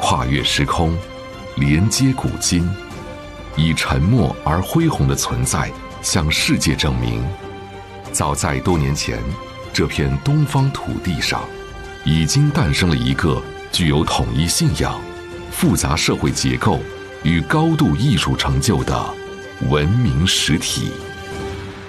跨越时空，连接古今，以沉默而恢宏的存在向世界证明，早在多年前，这片东方土地上已经诞生了一个具有统一信仰、复杂社会结构与高度艺术成就的文明实体。